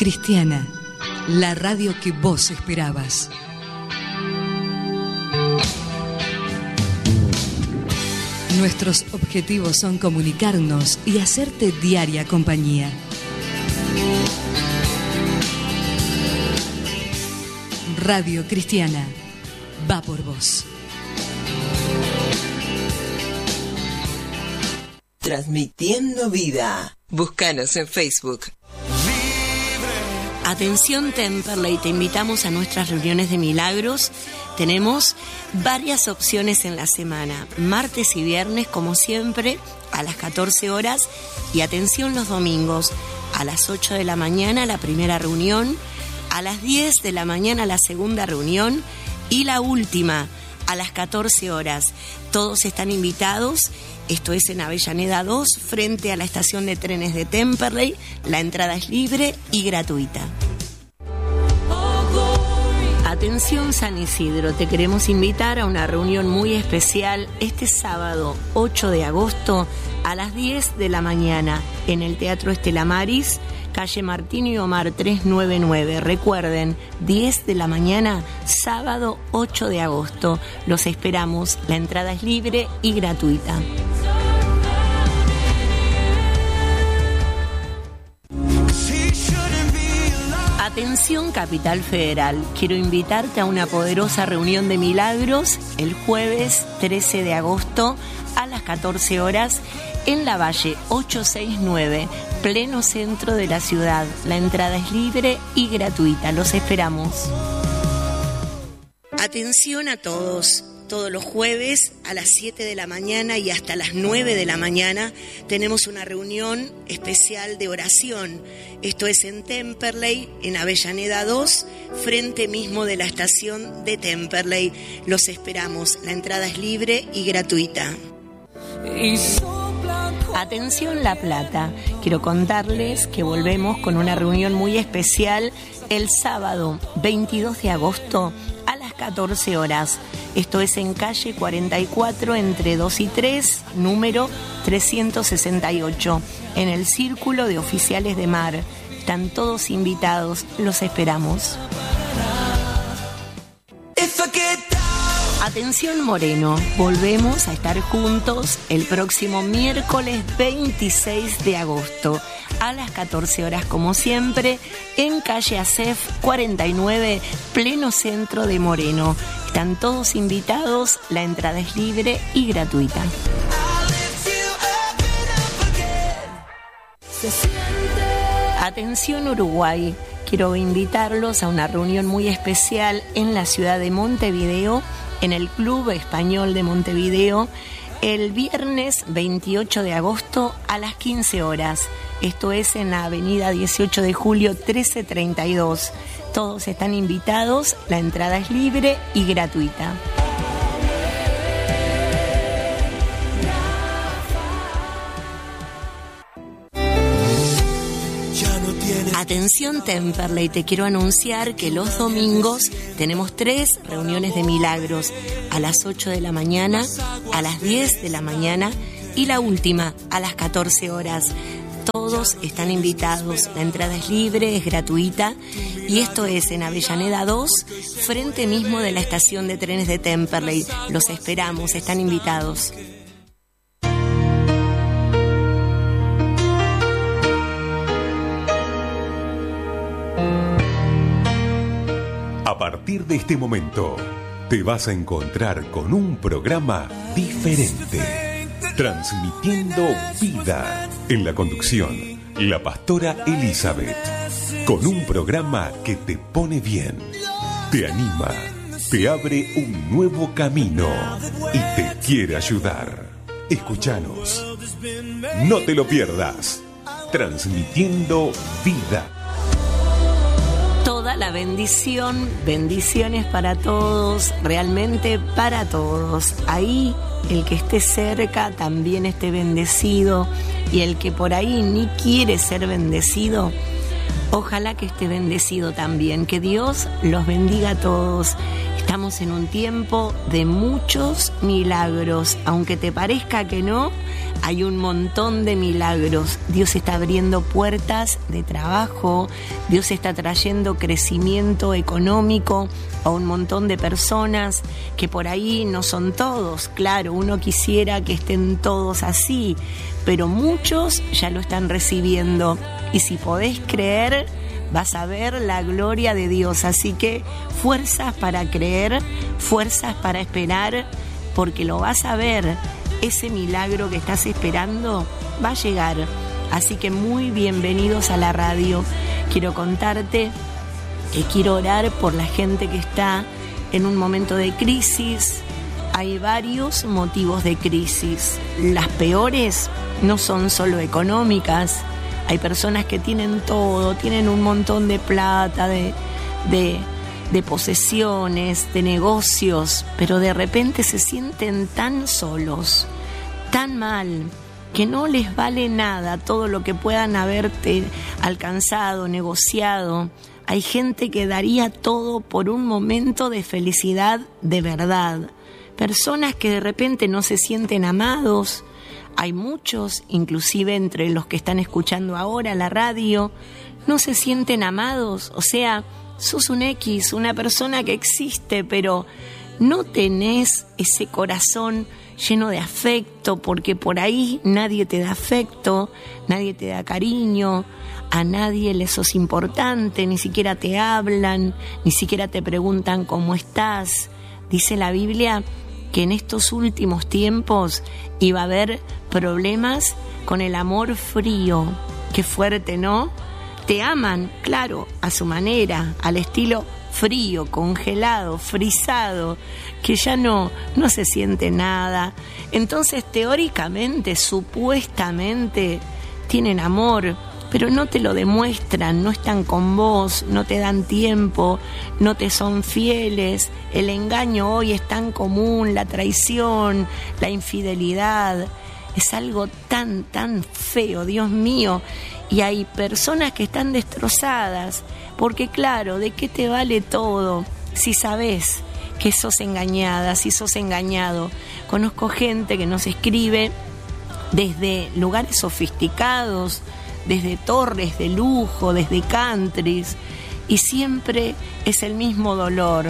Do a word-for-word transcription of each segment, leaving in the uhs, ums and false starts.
Cristiana, la radio que vos esperabas. Nuestros objetivos son comunicarnos y hacerte diaria compañía. Radio Cristiana, va por vos. Transmitiendo vida. Búscanos en Facebook. Atención Temperley, te invitamos a nuestras reuniones de milagros. Tenemos varias opciones en la semana, martes y viernes como siempre a las catorce horas, y atención los domingos a las ocho de la mañana la primera reunión, a las diez de la mañana la segunda reunión y la última a las catorce horas. Todos están invitados. Esto es en Avellaneda dos, frente a la estación de trenes de Temperley. La entrada es libre y gratuita. Atención San Isidro, te queremos invitar a una reunión muy especial este sábado ocho de agosto a las diez de la mañana en el Teatro Estela Maris, calle Martín y Omar trescientos noventa y nueve. Recuerden, diez de la mañana, sábado ocho de agosto. Los esperamos. La entrada es libre y gratuita. Atención Capital Federal, quiero invitarte a una poderosa reunión de milagros el jueves trece de agosto a las catorce horas en la Valle ochocientos sesenta y nueve, pleno centro de la ciudad. La entrada es libre y gratuita. Los esperamos. Atención a todos. Todos los jueves a las siete de la mañana y hasta las nueve de la mañana tenemos una reunión especial de oración. Esto es en Temperley, en Avellaneda dos, frente mismo de la estación de Temperley. Los esperamos. La entrada es libre y gratuita. Atención La Plata, quiero contarles que volvemos con una reunión muy especial el sábado veintidós de agosto a las catorce horas. Esto es en calle cuarenta y cuatro entre dos y tres, número trescientos sesenta y ocho, en el Círculo de Oficiales de Mar. Están todos invitados, los esperamos. Atención Moreno, volvemos a estar juntos el próximo miércoles veintiséis de agosto a las catorce horas como siempre en calle Acef cuarenta y nueve, pleno centro de Moreno. Están todos invitados, la entrada es libre y gratuita. Atención Uruguay, quiero invitarlos a una reunión muy especial en la ciudad de Montevideo, en el Club Español de Montevideo, el viernes veintiocho de agosto a las quince horas. Esto es en la avenida dieciocho de julio trece treinta y dos. Todos están invitados, la entrada es libre y gratuita. Atención Temperley, te quiero anunciar que los domingos tenemos tres reuniones de milagros, a las ocho de la mañana, a las diez de la mañana y la última a las catorce horas. Todos están invitados, la entrada es libre, es gratuita, y esto es en Avellaneda dos, frente mismo de la estación de trenes de Temperley. Los esperamos, están invitados. A partir de este momento, te vas a encontrar con un programa diferente, transmitiendo vida. En la conducción, la pastora Elizabeth, con un programa que te pone bien, te anima, te abre un nuevo camino y te quiere ayudar. Escúchanos, no te lo pierdas, transmitiendo vida. Toda la bendición, bendiciones para todos, realmente para todos. Ahí el que esté cerca también esté bendecido, y el que por ahí ni quiere ser bendecido, ojalá que esté bendecido también. Que Dios los bendiga a todos. Estamos en un tiempo de muchos milagros. Aunque te parezca que no, hay un montón de milagros. Dios está abriendo puertas de trabajo. Dios está trayendo crecimiento económico a un montón de personas que por ahí no son todos. Claro, uno quisiera que estén todos así, pero muchos ya lo están recibiendo. Y si podés creer, vas a ver la gloria de Dios. Así que fuerzas para creer, fuerzas para esperar, porque lo vas a ver. Ese milagro que estás esperando va a llegar. Así que muy bienvenidos a la radio. Quiero contarte que quiero orar por la gente que está en un momento de crisis. Hay varios motivos de crisis. Las peores no son solo económicas. Hay personas que tienen todo, tienen un montón de plata, de, de, de posesiones, de negocios, pero de repente se sienten tan solos, tan mal, que no les vale nada todo lo que puedan haberte alcanzado, negociado. Hay gente que daría todo por un momento de felicidad de verdad. Personas que de repente no se sienten amados. Hay muchos, inclusive entre los que están escuchando ahora la radio, no se sienten amados. O sea, sos un X, una persona que existe, pero no tenés ese corazón lleno de afecto, porque por ahí nadie te da afecto, nadie te da cariño, a nadie le sos importante, ni siquiera te hablan, ni siquiera te preguntan cómo estás. Dice la Biblia que en estos últimos tiempos iba a haber problemas con el amor frío. Qué fuerte, ¿no? Te aman, claro, a su manera, al estilo frío, congelado, frisado, que ya no, no se siente nada. Entonces, teóricamente, supuestamente, tienen amor, pero no te lo demuestran, no están con vos, no te dan tiempo, no te son fieles. El engaño hoy es tan común, la traición, la infidelidad. Es algo tan, tan feo, Dios mío. Y hay personas que están destrozadas, porque claro, ¿de qué te vale todo si sabés que sos engañada, si sos engañado? Conozco gente que nos escribe desde lugares sofisticados, desde torres de lujo, desde countries, y siempre es el mismo dolor.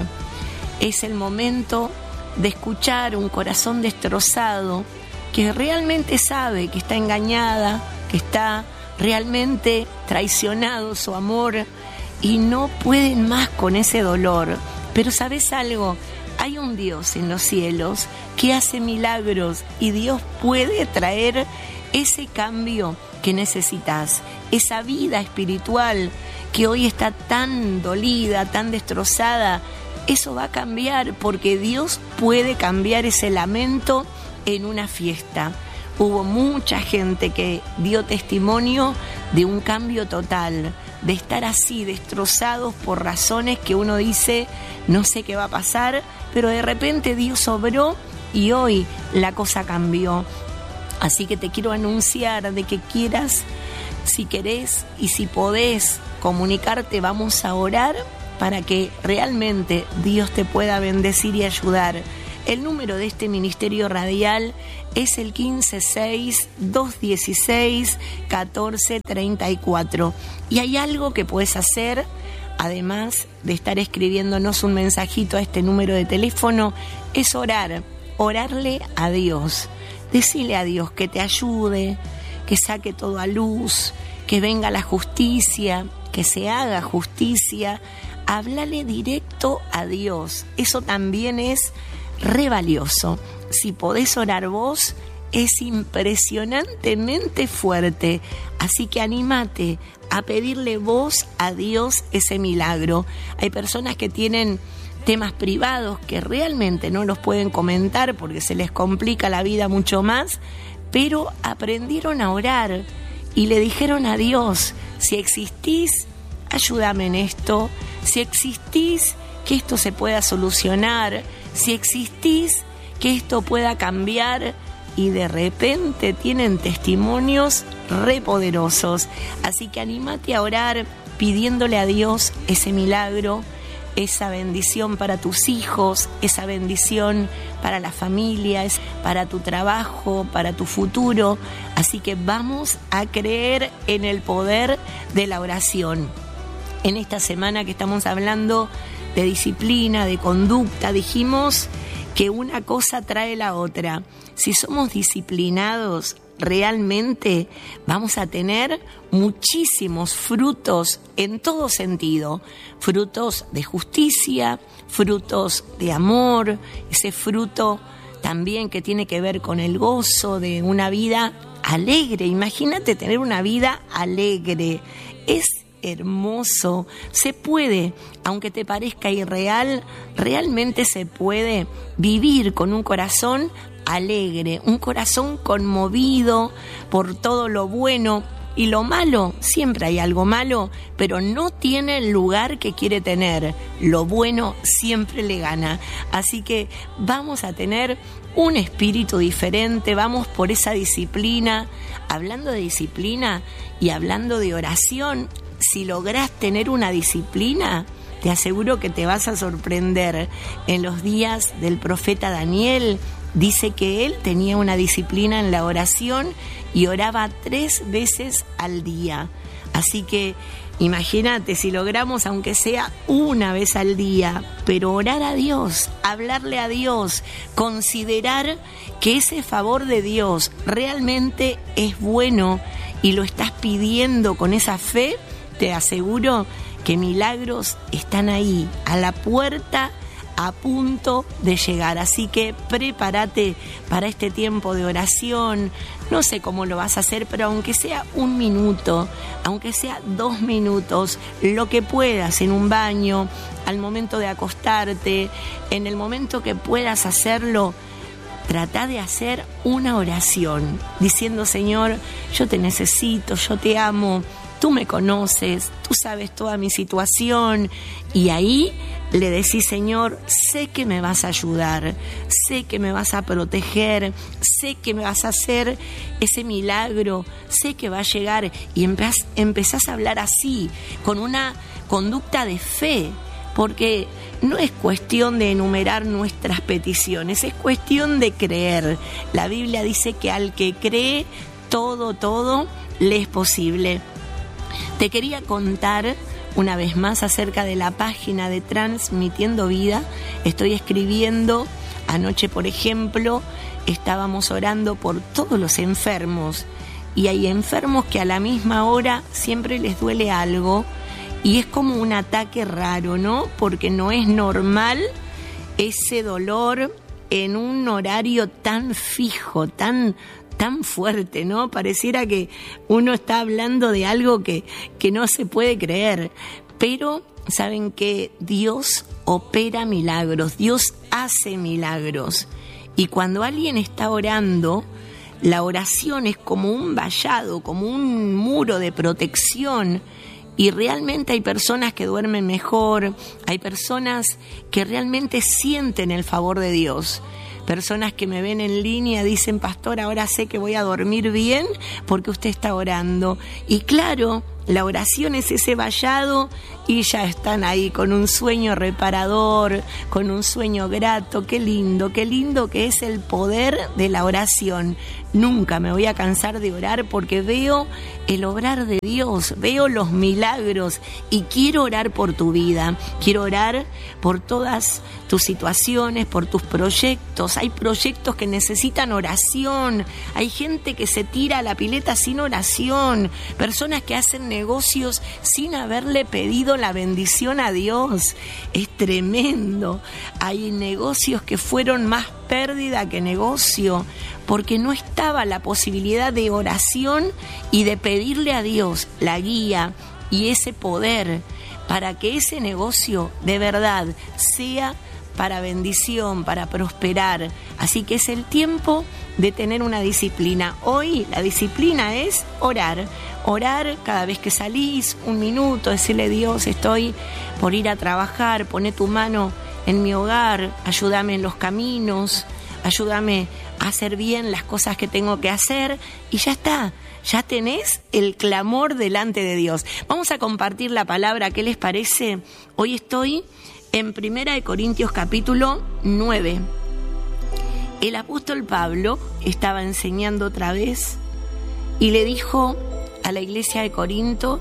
Es el momento de escuchar un corazón destrozado que realmente sabe que está engañada, que está realmente traicionado su amor y no pueden más con ese dolor. Pero ¿sabes algo? Hay un Dios en los cielos que hace milagros y Dios puede traer ese cambio que necesitas, esa vida espiritual que hoy está tan dolida, tan destrozada. Eso va a cambiar, porque Dios puede cambiar ese lamento en una fiesta. Hubo mucha gente que dio testimonio de un cambio total, de estar así destrozados por razones que uno dice, no sé qué va a pasar, pero de repente Dios obró y hoy la cosa cambió. Así que te quiero anunciar de que quieras, si querés y si podés comunicarte, vamos a orar para que realmente Dios te pueda bendecir y ayudar. El número de este ministerio radial es el quince seis, dos dieciséis, catorce treinta y cuatro. Y hay algo que puedes hacer, además de estar escribiéndonos un mensajito a este número de teléfono, es orar, orarle a Dios. Decile a Dios que te ayude, que saque todo a luz, que venga la justicia, que se haga justicia. Háblale directo a Dios. Eso también es re valioso. Si podés orar vos, es impresionantemente fuerte. Así que anímate a pedirle vos a Dios ese milagro. Hay personas que tienen temas privados que realmente no los pueden comentar porque se les complica la vida mucho más, pero aprendieron a orar y le dijeron a Dios: si existís, ayúdame en esto. Si existís, que esto se pueda solucionar. Si existís, que esto pueda cambiar. Y de repente tienen testimonios re poderosos. Así que anímate a orar pidiéndole a Dios ese milagro. esa bendición para tus hijos, esa bendición para la familia, para tu trabajo, para tu futuro. Así que vamos a creer en el poder de la oración. En esta semana que estamos hablando de disciplina, de conducta, dijimos que una cosa trae la otra. Si somos disciplinados, realmente vamos a tener muchísimos frutos en todo sentido. Frutos de justicia, frutos de amor, ese fruto también que tiene que ver con el gozo de una vida alegre. Imagínate tener una vida alegre. Es hermoso, se puede, aunque te parezca irreal, realmente se puede vivir con un corazón alegre, un corazón conmovido por todo lo bueno y lo malo. Siempre hay algo malo, pero no tiene el lugar que quiere tener. Lo bueno siempre le gana. Así que vamos a tener un espíritu diferente, vamos por esa disciplina. Hablando de disciplina y hablando de oración, si lográs tener una disciplina, te aseguro que te vas a sorprender. En los días del profeta Daniel, dice que él tenía una disciplina en la oración y oraba tres veces al día. Así que imagínate si logramos, aunque sea una vez al día, pero orar a Dios, hablarle a Dios, considerar que ese favor de Dios realmente es bueno y lo estás pidiendo con esa fe, te aseguro que milagros están ahí, a la puerta, a punto de llegar. Así que prepárate para este tiempo de oración. No sé cómo lo vas a hacer, pero aunque sea un minuto, aunque sea dos minutos, lo que puedas, en un baño, al momento de acostarte, en el momento que puedas hacerlo, trata de hacer una oración diciendo: Señor, yo te necesito, yo te amo, tú me conoces, tú sabes toda mi situación. Y ahí le decís: Señor, sé que me vas a ayudar, sé que me vas a proteger, sé que me vas a hacer ese milagro, sé que va a llegar. Y empezás, empezás a hablar así, con una conducta de fe, porque no es cuestión de enumerar nuestras peticiones, es cuestión de creer. La Biblia dice que al que cree, todo, todo le es posible. Te quería contar una vez más acerca de la página de Transmitiendo Vida. Estoy escribiendo. Anoche, por ejemplo, estábamos orando por todos los enfermos. Y hay enfermos que a la misma hora siempre les duele algo. Y es como un ataque raro, ¿no? Porque no es normal ese dolor en un horario tan fijo, tan... tan fuerte, ¿no? Pareciera que uno está hablando de algo que, que no se puede creer. Pero saben que Dios opera milagros, Dios hace milagros. Y cuando alguien está orando, la oración es como un vallado, como un muro de protección. Y realmente hay personas que duermen mejor, hay personas que realmente sienten el favor de Dios. Personas que me ven en línea dicen: pastor, ahora sé que voy a dormir bien porque usted está orando. Y claro, la oración es ese vallado y ya están ahí con un sueño reparador, con un sueño grato. Qué lindo, qué lindo que es el poder de la oración. Nunca me voy a cansar de orar porque veo el obrar de Dios, veo los milagros y quiero orar por tu vida. Quiero orar por todas tus situaciones, por tus proyectos. Hay proyectos que necesitan oración. Hay gente que se tira a la pileta sin oración. Personas que hacen negocios sin haberle pedido la bendición a Dios. Es tremendo. Hay negocios que fueron más pérdida que negocio porque no estaba la posibilidad de oración y de pedirle a Dios la guía y ese poder para que ese negocio de verdad sea para bendición, para prosperar. Así que es el tiempo de tener una disciplina. Hoy la disciplina es orar. Orar cada vez que salís, un minuto, decirle: Dios, estoy por ir a trabajar, poné tu mano en mi hogar, ayúdame en los caminos, ayúdame a hacer bien las cosas que tengo que hacer, y ya está. Ya tenés el clamor delante de Dios. Vamos a compartir la palabra, ¿qué les parece? Hoy estoy en Primera de Corintios capítulo nueve. El apóstol Pablo estaba enseñando otra vez y le dijo a la iglesia de Corinto: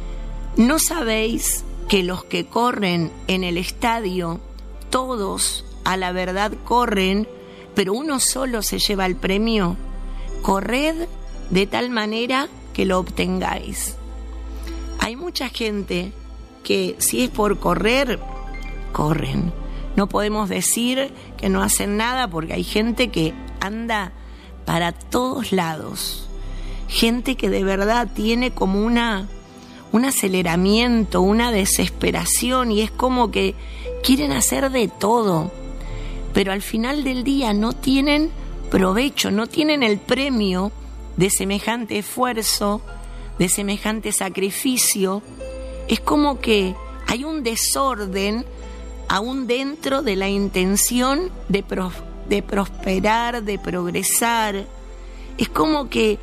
¿no sabéis que los que corren en el estadio, todos a la verdad corren, pero uno solo se lleva el premio? Corred de tal manera que lo obtengáis. Hay mucha gente que, si es por correr, corren. No podemos decir que no hacen nada, porque hay gente que anda para todos lados. Gente que de verdad tiene como una, un aceleramiento, una desesperación, y es como que quieren hacer de todo, pero al final del día no tienen provecho, no tienen el premio de semejante esfuerzo, de semejante sacrificio. Es como que hay un desorden aún dentro de la intención de, pro, de prosperar, de progresar. Es como que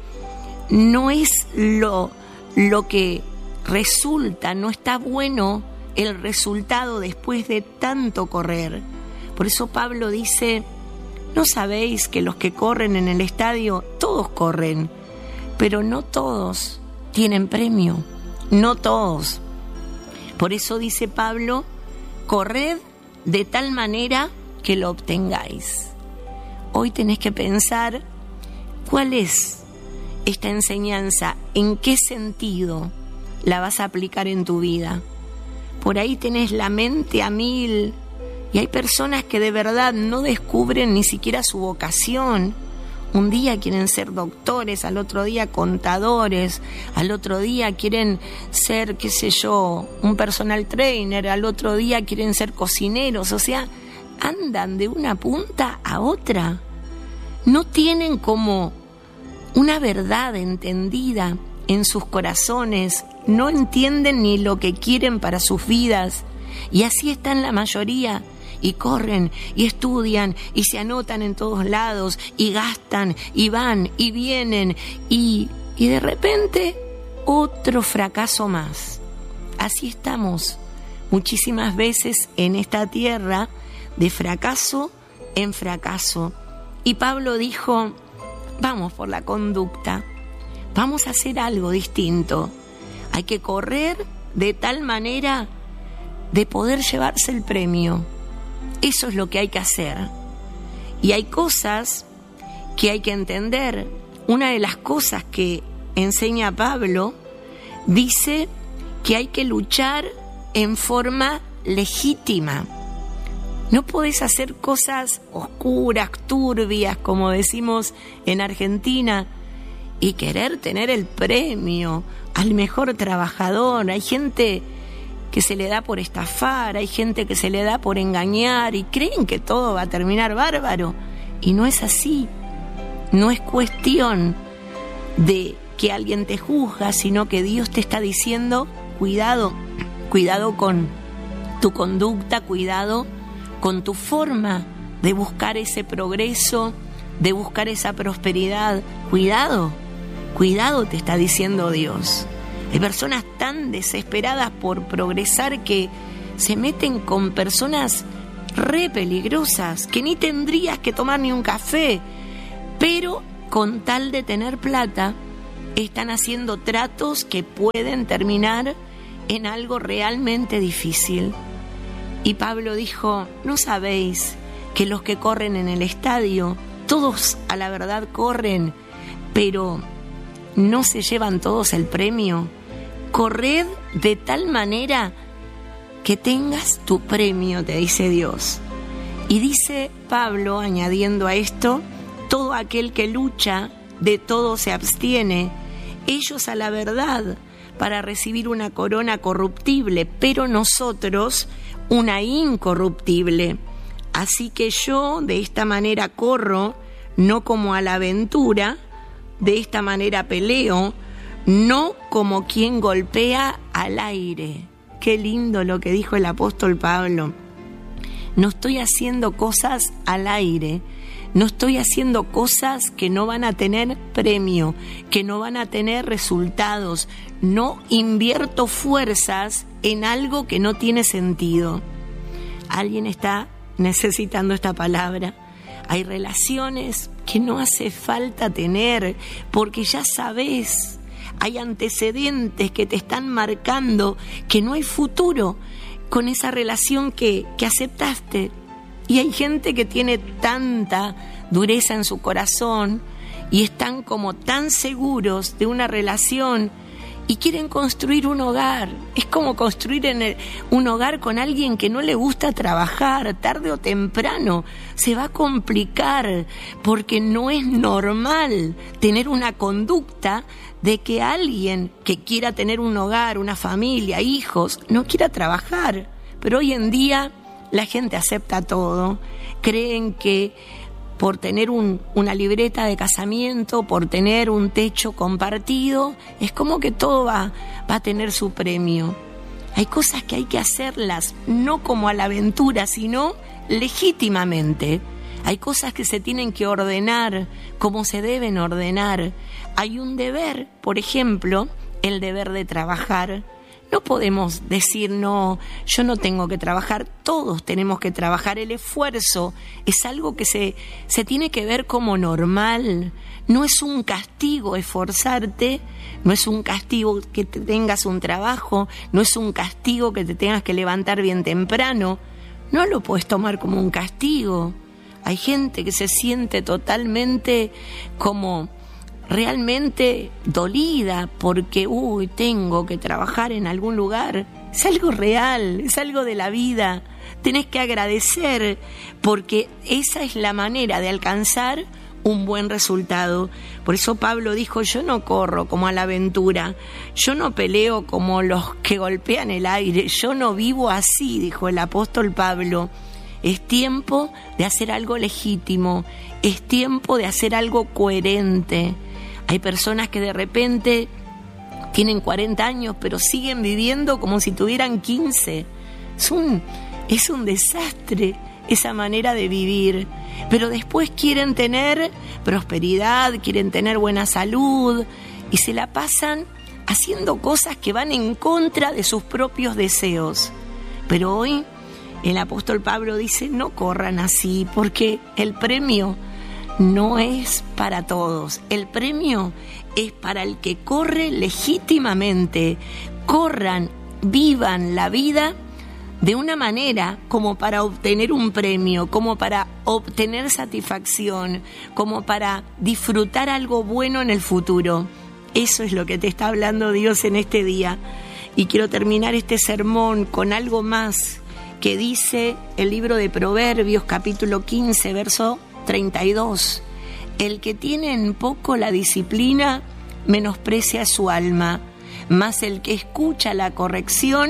no es lo, lo que resulta, no está bueno el resultado después de tanto correr. Por eso Pablo dice: ¿no sabéis que los que corren en el estadio, todos corren, pero no todos tienen premio? No todos. Por eso dice Pablo: corred de tal manera que lo obtengáis. Hoy tenés que pensar cuál es esta enseñanza, en qué sentido la vas a aplicar en tu vida. Por ahí tenés la mente a mil, y hay personas que de verdad no descubren ni siquiera su vocación. Un día quieren ser doctores, al otro día contadores, al otro día quieren ser, qué sé yo, un personal trainer, al otro día quieren ser cocineros. O sea, andan de una punta a otra. No tienen como una verdad entendida en sus corazones, no entienden ni lo que quieren para sus vidas, y así están la mayoría. Y corren, y estudian, y se anotan en todos lados, y gastan, y van, y vienen, y, y de repente otro fracaso más. Así estamos muchísimas veces en esta tierra, de fracaso en fracaso. Y Pablo dijo: vamos por la conducta, vamos a hacer algo distinto. Hay que correr de tal manera de poder llevarse el premio. Eso es lo que hay que hacer. Y hay cosas que hay que entender. Una de las cosas que enseña Pablo, dice que hay que luchar en forma legítima. No podés hacer cosas oscuras, turbias, como decimos en Argentina, y querer tener el premio al mejor trabajador. Hay gente que se le da por estafar, hay gente que se le da por engañar y creen que todo va a terminar bárbaro. Y no es así. No es cuestión de que alguien te juzga, sino que Dios te está diciendo: cuidado, cuidado con tu conducta, cuidado con tu forma de buscar ese progreso, de buscar esa prosperidad. Cuidado, cuidado, te está diciendo Dios. Hay personas tan desesperadas por progresar que se meten con personas re peligrosas, que ni tendrías que tomar ni un café, pero con tal de tener plata, están haciendo tratos que pueden terminar en algo realmente difícil. Y Pablo dijo: ¿no sabéis que los que corren en el estadio, todos a la verdad corren, pero no se llevan todos el premio? Corred de tal manera que tengas tu premio, te dice Dios. Y dice Pablo, añadiendo a esto: todo aquel que lucha, de todo se abstiene, ellos a la verdad, para recibir una corona corruptible, pero nosotros una incorruptible. Así que yo de esta manera corro, no como a la aventura, de esta manera peleo, no como quien golpea al aire. Qué lindo lo que dijo el apóstol Pablo. No estoy haciendo cosas al aire, no estoy haciendo cosas que no van a tener premio, que no van a tener resultados. No invierto fuerzas en algo que no tiene sentido. Alguien está necesitando esta palabra. Hay relaciones que no hace falta tener porque ya sabes, hay antecedentes que te están marcando que no hay futuro con esa relación que, que aceptaste. Y hay gente que tiene tanta dureza en su corazón y están como tan seguros de una relación y quieren construir un hogar. Es como construir en el, un hogar con alguien que no le gusta trabajar. Tarde o temprano se va a complicar porque no es normal tener una conducta de que alguien que quiera tener un hogar, una familia, hijos, no quiera trabajar. Pero hoy en día la gente acepta todo. Creen que por tener un, una libreta de casamiento, por tener un techo compartido, es como que todo va, va a tener su premio. Hay cosas que hay que hacerlas, no como a la aventura, sino legítimamente. Hay cosas que se tienen que ordenar como se deben ordenar. Hay un deber, por ejemplo, el deber de trabajar. No podemos decir, no, yo no tengo que trabajar, todos tenemos que trabajar. El esfuerzo es algo que se, se tiene que ver como normal. No es un castigo esforzarte, no es un castigo que te tengas un trabajo, no es un castigo que te tengas que levantar bien temprano. No lo puedes tomar como un castigo. Hay gente que se siente totalmente como realmente dolida porque, uy, tengo que trabajar en algún lugar. Es algo real, es algo de la vida. Tenés que agradecer porque esa es la manera de alcanzar un buen resultado. Por eso Pablo dijo, yo no corro como a la aventura, yo no peleo como los que golpean el aire, yo no vivo así, dijo el apóstol Pablo. Es tiempo de hacer algo legítimo, es tiempo de hacer algo coherente. Hay personas que de repente tienen cuarenta años, pero siguen viviendo como si tuvieran quince. Es un, es un desastre esa manera de vivir. Pero después quieren tener prosperidad, quieren tener buena salud y se la pasan haciendo cosas que van en contra de sus propios deseos. Pero hoy el apóstol Pablo dice, no corran así, porque el premio no es para todos. El premio es para el que corre legítimamente. Corran, vivan la vida de una manera como para obtener un premio, como para obtener satisfacción, como para disfrutar algo bueno en el futuro. Eso es lo que te está hablando Dios en este día. Y quiero terminar este sermón con algo más que dice el libro de Proverbios, capítulo quince, verso treinta y dos. El que tiene en poco la disciplina menosprecia su alma, mas el que escucha la corrección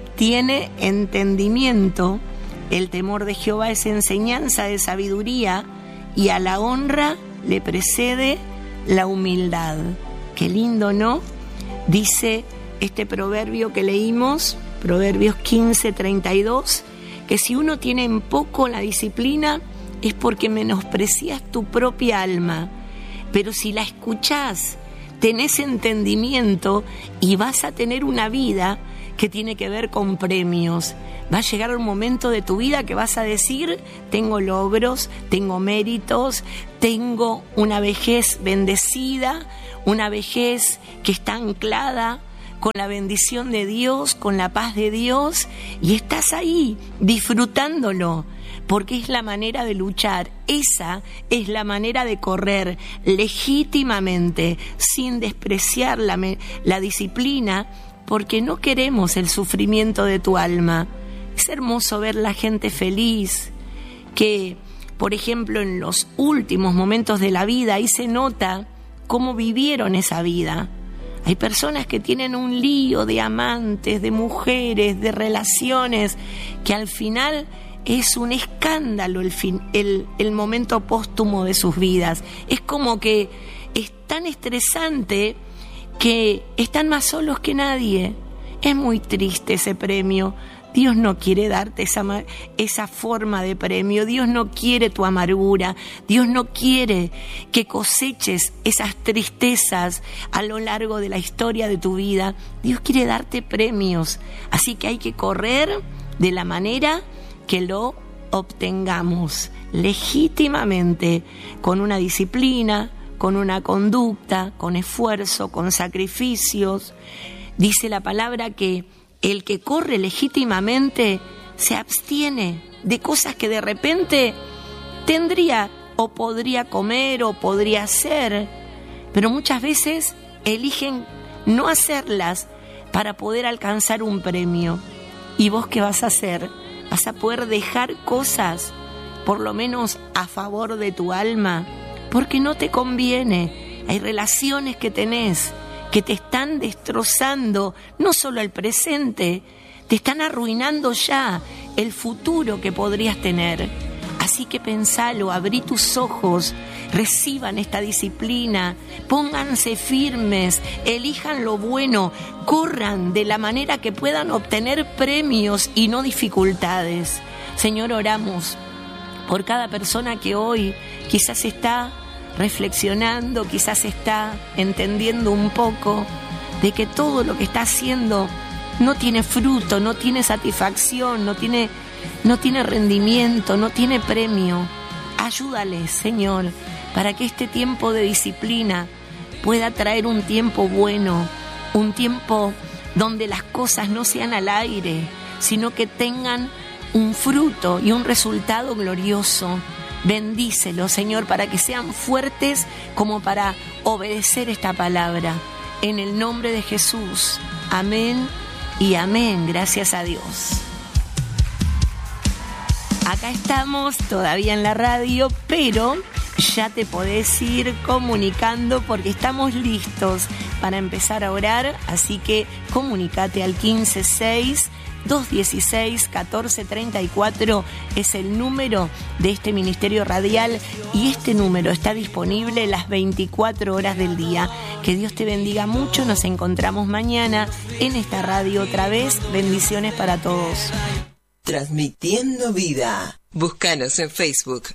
tiene entendimiento. El temor de Jehová es enseñanza de sabiduría y a la honra le precede la humildad. Qué lindo, ¿no? Dice este proverbio que leímos, Proverbios quince, treinta y dos, que si uno tiene en poco la disciplina es porque menosprecias tu propia alma, pero si la escuchás, tenés entendimiento y vas a tener una vida que tiene que ver con premios. Va a llegar un momento de tu vida que vas a decir, tengo logros, tengo méritos, tengo una vejez bendecida, una vejez que está anclada con la bendición de Dios, con la paz de Dios, y estás ahí disfrutándolo, porque es la manera de luchar, esa es la manera de correr legítimamente, sin despreciar la, la disciplina, porque no queremos el sufrimiento de tu alma. Es hermoso ver la gente feliz, que, por ejemplo, en los últimos momentos de la vida, ahí se nota cómo vivieron esa vida. Hay personas que tienen un lío de amantes, de mujeres, de relaciones, que al final es un escándalo el, fin, el, el momento póstumo de sus vidas. Es como que es tan estresante que están más solos que nadie. Es muy triste ese premio. Dios no quiere darte esa, esa forma de premio. Dios no quiere tu amargura. Dios no quiere que coseches esas tristezas a lo largo de la historia de tu vida. Dios quiere darte premios. Así que hay que correr de la manera que lo obtengamos legítimamente, con una disciplina, con una conducta, con esfuerzo, con sacrificios. Dice la palabra que el que corre legítimamente se abstiene de cosas que de repente tendría o podría comer o podría hacer, pero muchas veces eligen no hacerlas para poder alcanzar un premio. ¿Y vos qué vas a hacer? ¿Vas a poder dejar cosas, por lo menos a favor de tu alma? Porque no te conviene. Hay relaciones que tenés que te están destrozando, no solo el presente, te están arruinando ya el futuro que podrías tener. Así que pensalo, abrí tus ojos, reciban esta disciplina, pónganse firmes, elijan lo bueno, corran de la manera que puedan obtener premios y no dificultades. Señor, oramos por cada persona que hoy quizás está reflexionando, quizás está entendiendo un poco de que todo lo que está haciendo no tiene fruto, no tiene satisfacción, no tiene, no tiene rendimiento, no tiene premio. Ayúdales, Señor, para que este tiempo de disciplina pueda traer un tiempo bueno, un tiempo donde las cosas no sean al aire, sino que tengan un fruto y un resultado glorioso. Bendícelos, Señor, para que sean fuertes como para obedecer esta palabra. En el nombre de Jesús. Amén y amén. Gracias a Dios. Acá estamos todavía en la radio, pero ya te podés ir comunicando porque estamos listos para empezar a orar. Así que comunicate al quince seis dos dieciséis catorce treinta y cuatro, es el número de este ministerio radial y este número está disponible las veinticuatro horas del día. Que Dios te bendiga mucho, nos encontramos mañana en esta radio otra vez. Bendiciones para todos. Transmitiendo vida. Búscanos en Facebook.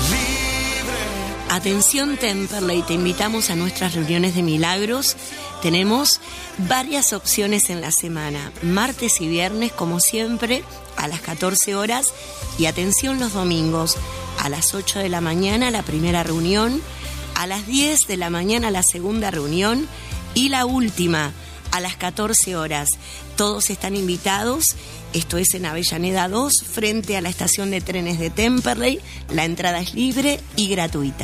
Atención Temperley, te invitamos a nuestras reuniones de milagros. Tenemos varias opciones en la semana, martes y viernes como siempre a las catorce horas y atención los domingos a las ocho de la mañana la primera reunión, a las diez de la mañana la segunda reunión y la última a las catorce horas. Todos están invitados. Esto es en Avellaneda dos, frente a la estación de trenes de Temperley. La entrada es libre y gratuita.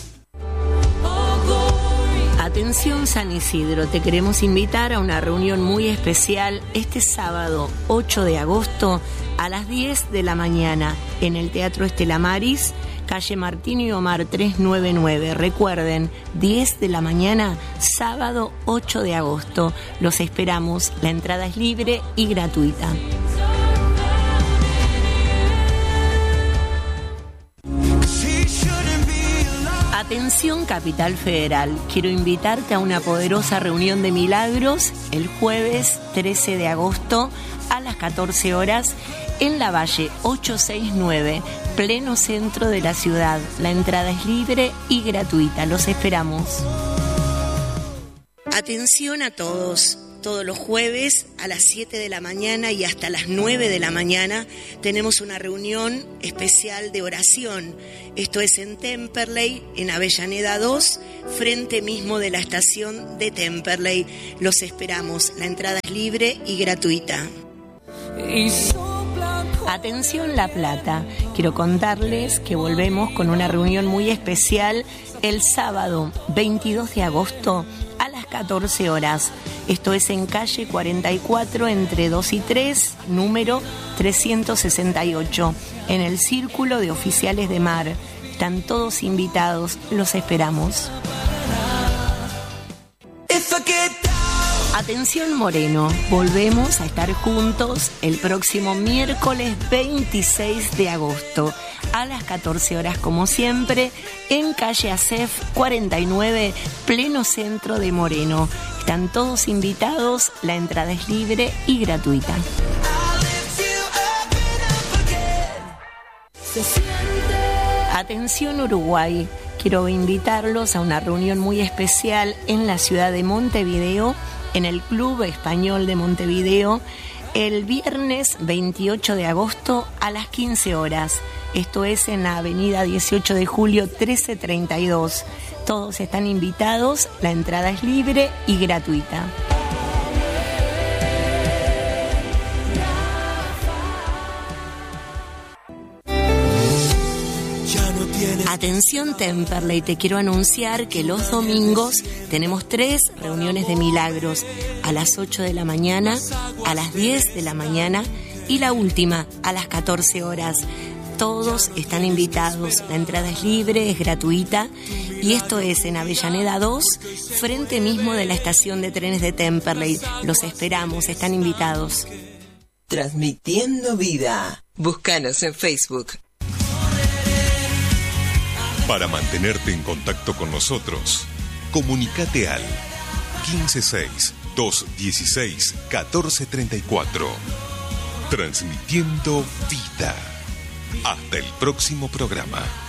Atención San Isidro, te queremos invitar a una reunión muy especial este sábado ocho de agosto a las diez de la mañana en el Teatro Estela Maris, calle Martín y Omar trescientos noventa y nueve. Recuerden, diez de la mañana, sábado ocho de agosto. Los esperamos, la entrada es libre y gratuita. Atención Capital Federal, quiero invitarte a una poderosa reunión de milagros el jueves trece de agosto a las catorce horas en la Valle ochocientos sesenta y nueve, pleno centro de la ciudad. La entrada es libre y gratuita, los esperamos. Atención a todos. Todos los jueves a las siete de la mañana y hasta las nueve de la mañana tenemos una reunión especial de oración. Esto es en Temperley, en Avellaneda dos, frente mismo de la estación de Temperley. Los esperamos. La entrada es libre y gratuita. Atención La Plata. Quiero contarles que volvemos con una reunión muy especial el sábado veintidós de agosto a las catorce horas. Esto es en calle cuarenta y cuatro entre dos y tres, número trescientos sesenta y ocho, en el Círculo de Oficiales de Mar. Están todos invitados, los esperamos. Atención Moreno, volvemos a estar juntos el próximo miércoles veintiséis de agosto a las catorce horas como siempre en calle Acef cuarenta y nueve, pleno centro de Moreno. Están todos invitados, la entrada es libre y gratuita. Atención Uruguay, quiero invitarlos a una reunión muy especial en la ciudad de Montevideo, en el Club Español de Montevideo, el viernes veintiocho de agosto a las quince horas. Esto es en la avenida dieciocho de julio trece treinta y dos. Todos están invitados, la entrada es libre y gratuita. Atención Temperley, te quiero anunciar que los domingos tenemos tres reuniones de milagros, a las ocho de la mañana, a las diez de la mañana y la última a las catorce horas. Todos están invitados, la entrada es libre, es gratuita y esto es en Avellaneda dos, frente mismo de la estación de trenes de Temperley. Los esperamos, están invitados. Transmitiendo vida. Búscanos en Facebook. Para mantenerte en contacto con nosotros, comunicate al quince seis, doscientos dieciséis, catorce treinta y cuatro. Transmitiendo vida. Hasta el próximo programa.